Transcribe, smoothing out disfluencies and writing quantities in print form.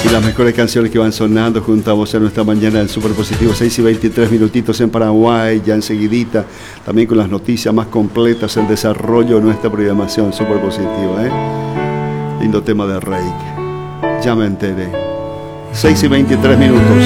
Y las mejores canciones que van sonando junto a vos en nuestra mañana del Super Positivo, 6 y 23 minutitos en Paraguay, ya enseguidita, también con las noticias más completas, el desarrollo de nuestra programación Super Positivo, Lindo tema de Reik, ya me enteré. 6 y 23 minutos.